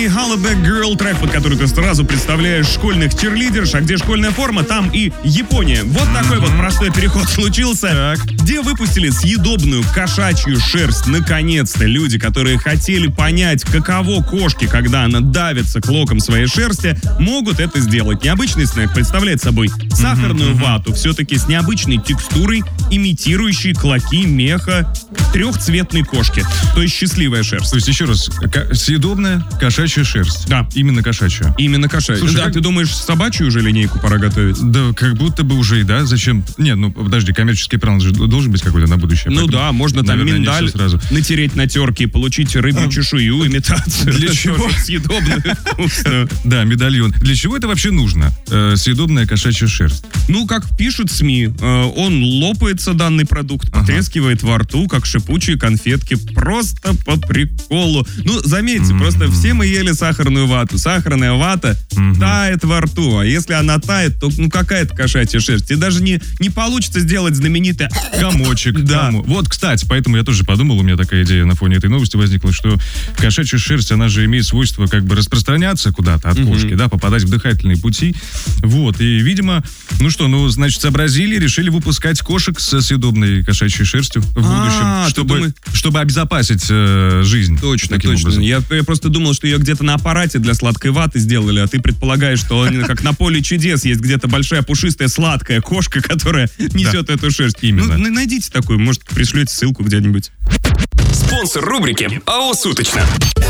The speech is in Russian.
Дисней Hollaback Girl, трек, под который ты сразу представляешь школьных черлидерш, а где школьная форма, там и Япония. Вот такой вот простой переход случился. Где выпустили съедобную кошачью шерсть. Наконец-то люди, которые хотели понять, каково кошке, когда она давится клоком своей шерсти, могут это сделать. Необычный снэк представляет собой сахарную вату, все-таки с необычной текстурой, имитирующей клоки меха трехцветной кошки. То есть счастливая шерсть. То есть, еще раз, съедобная кошачья шерсть. Да. Именно кошачья. Именно кошачья. Слушай, да, как... ты думаешь, собачью уже линейку пора готовить? Да, как будто бы уже и да. Зачем? Нет, ну подожди, коммерческий план же должен быть какой-то на будущее. Ну поэтому, да, можно там наверное, миндаль сразу натереть на терке, получить рыбью чешую, имитацию. Для чего? Съедобную, вкусную. Да, медальон. Для чего это вообще нужно? Съедобная кошачья шерсть. Ну, как пишут СМИ, он лопается, данный продукт, потрескивает во рту, как шипучие конфетки, просто по приколу. Ну, заметьте, просто все мы ели сахарную вату. Сахарная вата тает во рту, а если она тает, то ну какая-то кошачья шерсть. И даже не получится сделать знаменитый комочек. Да. Вот, кстати, поэтому я тоже подумал, у меня такая идея на фоне этой новости возникла, что кошачья шерсть, она же имеет свойство как бы распространяться куда-то от кошки, да, попадать в дыхательные пути. Вот, и, видимо, значит, сообразили, решили выпускать кошек с съедобной кошачьей шерстью в будущем, чтобы обезопасить жизнь. Точно. Я просто думал, что ее где-то на аппарате для сладкой ваты сделали, а ты предполагаешь, что как на поле чудес есть где-то большая пушистая сладкая кошка, которая несет эту шерсть. Именно. Ну, найдите такую, может, пришлете ссылку где-нибудь. Спонсор рубрики АО «Суточно».